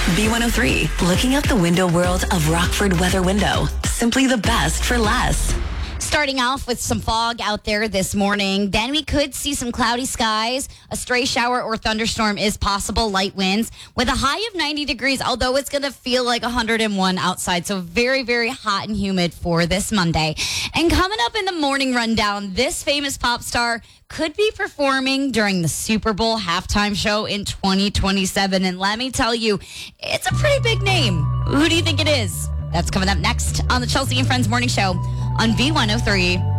B103, looking out the window world of Rockford Weather Window. Simply the best for less. Starting off with some fog out there this morning. Then we could see some cloudy skies. A stray shower or thunderstorm is possible. Light winds with a high of 90 degrees, although it's going to feel like 101 outside. So very, very hot and humid for this Monday. And coming up in the morning rundown, this famous pop star could be performing during the Super Bowl halftime show in 2027. And let me tell you, it's a pretty big name. Who do you think it is? That's coming up next on the Chelsea and Friends Morning Show on B103.